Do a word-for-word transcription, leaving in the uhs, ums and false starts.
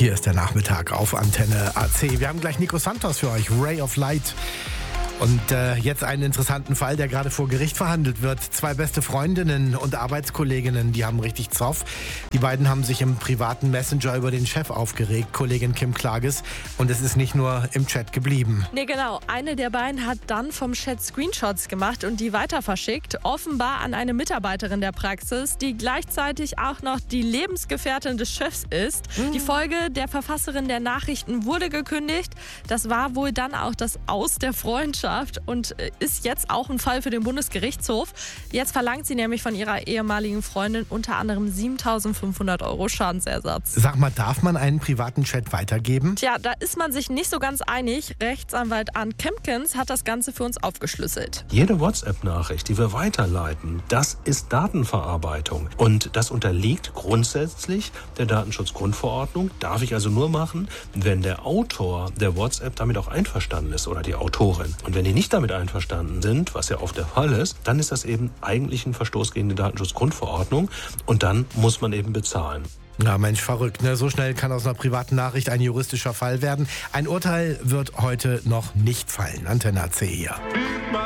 Hier ist der Nachmittag auf Antenne A C. Wir haben gleich Nico Santos für euch, Ray of Light. Und äh, jetzt einen interessanten Fall, der gerade vor Gericht verhandelt wird. Zwei beste Freundinnen und Arbeitskolleginnen, die haben richtig Zoff. Die beiden haben sich im privaten Messenger über den Chef aufgeregt, Kollegin Kim Klages. Und es ist nicht nur im Chat geblieben. Nee, genau. Eine der beiden hat dann vom Chat Screenshots gemacht und die weiter verschickt. Offenbar an eine Mitarbeiterin der Praxis, die gleichzeitig auch noch die Lebensgefährtin des Chefs ist. Mhm. Die Folge der Verfasserin der Nachrichten wurde gekündigt. Das war wohl dann auch das Aus der Freundschaft und ist jetzt auch ein Fall für den Bundesgerichtshof. Jetzt verlangt sie nämlich von ihrer ehemaligen Freundin unter anderem siebentausendfünfhundert Euro Schadensersatz. Sag mal, darf man einen privaten Chat weitergeben? Tja, da ist man sich nicht so ganz einig. Rechtsanwalt Arndt Kempkens hat das Ganze für uns aufgeschlüsselt. Jede WhatsApp-Nachricht, die wir weiterleiten, das ist Datenverarbeitung. Und das unterliegt grundsätzlich der Datenschutzgrundverordnung. Darf ich also nur machen, wenn der Autor der WhatsApp damit auch einverstanden ist oder die Autorin. Und wenn die nicht damit einverstanden sind, was ja oft der Fall ist, dann ist das eben eigentlich ein Verstoß gegen die Datenschutzgrundverordnung und dann muss man eben bezahlen. Ja, Mensch, verrückt, ne? So schnell kann aus einer privaten Nachricht ein juristischer Fall werden. Ein Urteil wird heute noch nicht fallen. Antenne A C hier.